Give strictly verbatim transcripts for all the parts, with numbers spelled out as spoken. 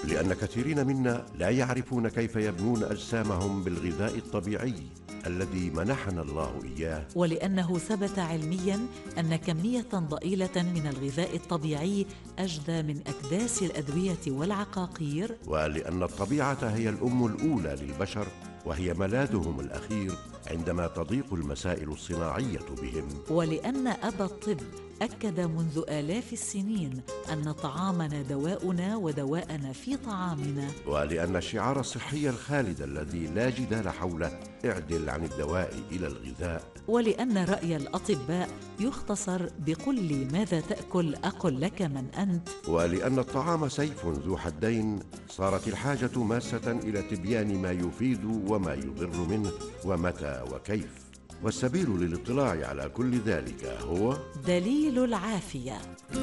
لأن كثيرين منا لا يعرفون كيف يبنون أجسامهم بالغذاء الطبيعي الذي منحنا الله إياه، ولأنه ثبت علمياً أن كمية ضئيلة من الغذاء الطبيعي أجدى من أكداس الأدوية والعقاقير، ولأن الطبيعة هي الأم الأولى للبشر وهي ملاذهم الأخير عندما تضيق المسائل الصناعية بهم، ولأن أبا الطب أكد منذ آلاف السنين أن طعامنا دواؤنا ودواءنا في طعامنا، ولأن الشعار الصحي الخالد الذي لا جدال حوله اعدل عن الدواء إلى الغذاء، ولأن رأي الأطباء يختصر بقل لي ماذا تأكل أقل لك من أنت، ولأن الطعام سيف ذو حدين صارت الحاجة ماسة إلى تبيان ما يفيد وما يضر منه ومتى وكيف، والسبيل للاطلاع على كل ذلك هو دليل العافية.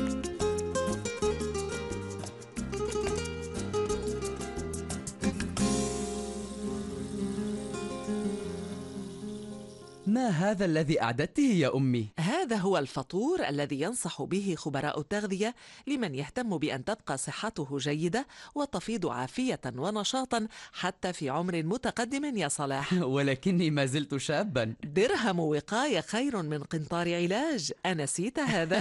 ما هذا الذي أعددته يا أمي؟ هذا هو الفطور الذي ينصح به خبراء التغذية لمن يهتم بأن تبقى صحته جيدة وتفيض عافية ونشاطا حتى في عمر متقدم يا صلاح. ولكني ما زلت شابا. درهم وقاية خير من قنطار علاج، أنسيت هذا؟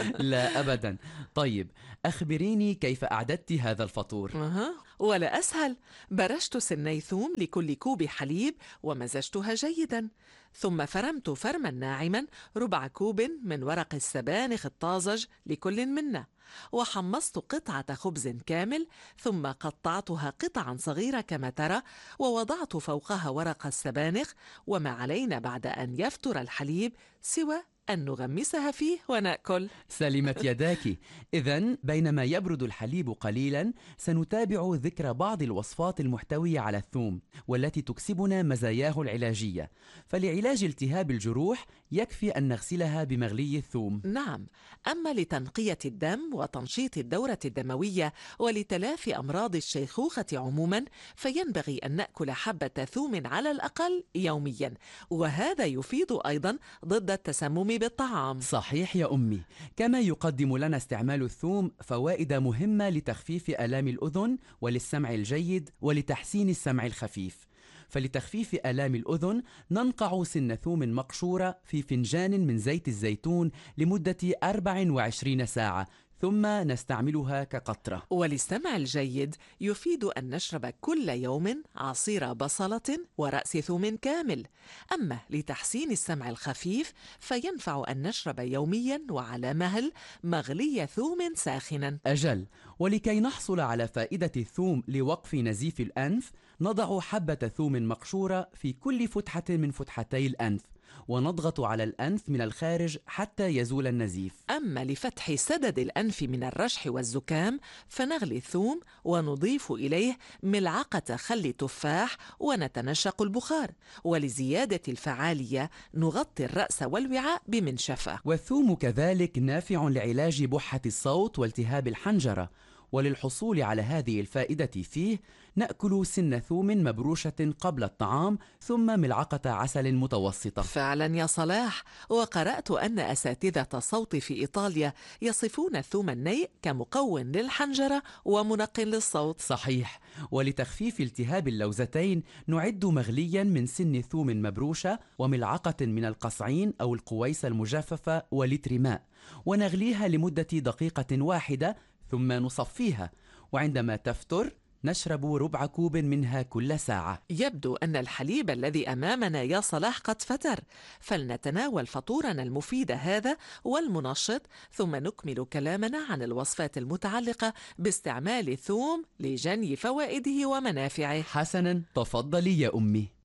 لا أبدا. طيب أخبريني كيف أعددت هذا الفطور؟ أه. ولا أسهل، برشت سني ثوم لكل كوب حليب ومزجتها جيدا، ثم فرمت فرما ناعما ربع كوب من ورق السبانخ الطازج لكل منا، وحمصت قطعة خبز كامل ثم قطعتها قطعا صغيرة كما ترى، ووضعت فوقها ورق السبانخ، وما علينا بعد أن يفتر الحليب سوى أن نغمسها فيه ونأكل. سلمت يداك. إذن بينما يبرد الحليب قليلا سنتابع ذكر بعض الوصفات المحتوية على الثوم والتي تكسبنا مزاياه العلاجية. فلعلاج التهاب الجروح يكفي أن نغسلها بمغلي الثوم. نعم، أما لتنقية الدم وتنشيط الدورة الدموية ولتلافي أمراض الشيخوخة عموما فينبغي أن نأكل حبة ثوم على الأقل يوميا، وهذا يفيد أيضا ضد التسمم بالطعام. صحيح يا أمي. كما يقدم لنا استعمال الثوم فوائد مهمة لتخفيف آلام الأذن وللسمع الجيد ولتحسين السمع الخفيف. فلتخفيف آلام الأذن ننقع سن ثوم مقشورة في فنجان من زيت الزيتون لمدة أربع وعشرين ساعة، ثم نستعملها كقطرة. وللسمع الجيد يفيد أن نشرب كل يوم عصير بصلة ورأس ثوم كامل. أما لتحسين السمع الخفيف فينفع أن نشرب يوميا وعلى مهل مغلي ثوم ساخنا. أجل. ولكي نحصل على فائدة الثوم لوقف نزيف الأنف نضع حبة ثوم مقشورة في كل فتحة من فتحتي الأنف ونضغط على الأنف من الخارج حتى يزول النزيف. أما لفتح سدد الأنف من الرشح والزكام فنغلي الثوم ونضيف إليه ملعقة خل تفاح ونتنشق البخار، ولزيادة الفعالية نغطي الرأس والوعاء بمنشفة. والثوم كذلك نافع لعلاج بحة الصوت والتهاب الحنجرة. وللحصول على هذه الفائدة فيه نأكل سن ثوم مبروشة قبل الطعام ثم ملعقة عسل متوسطة. فعلا يا صلاح، وقرأت أن أساتذة الصوت في إيطاليا يصفون الثوم النيء كمقوٍ للحنجرة ومنق للصوت. صحيح. ولتخفيف التهاب اللوزتين نعد مغليا من سن ثوم مبروشة وملعقة من القصعين أو القويس المجففة ولتر ماء، ونغليها لمدة دقيقة واحدة ثم نصفيها، وعندما تفتر نشرب ربع كوب منها كل ساعة. يبدو أن الحليب الذي أمامنا يا صلاح قد فتر، فلنتناول فطورنا المفيد هذا والمنشط ثم نكمل كلامنا عن الوصفات المتعلقة باستعمال الثوم لجني فوائده ومنافعه. حسنا، تفضلي يا أمي.